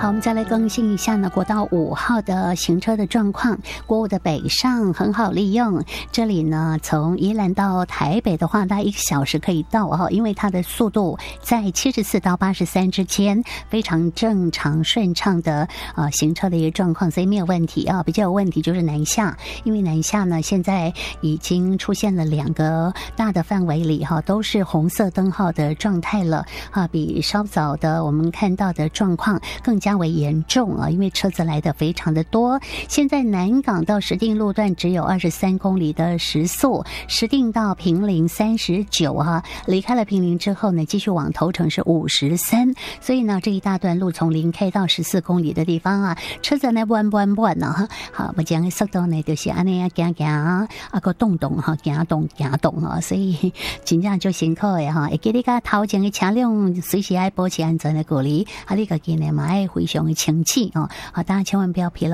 好，我们再来更新一下呢，国道5号的行车的状况。国5的北上很好利用，这里呢从宜兰到台北的话，大概1个小时可以到哈，因为它的速度在74到83之间，非常正常顺畅的行车的一个状况，所以没有问题啊。比较有问题就是南下，因为南下呢现在已经出现了2个大的范围里哈都是红色灯号的状态了啊，比稍早的我们看到的状况更加为严重啊，因为车子来的非常的多。现在南港到石碇路段只有23公里的时速，石碇到坪林39啊，离开了坪林之后呢，继续往头城是53，所以呢这一大段路从0开到14公里的地方啊，车子呢弯呢，好，我讲的速度呢就是安尼行个动哈，行动啊，所以真正就辛苦的哈，会记你甲头前的车辆随时要保持安全的距离，啊，你个今呢嘛要非常的清醒哦，大家千万不要疲劳。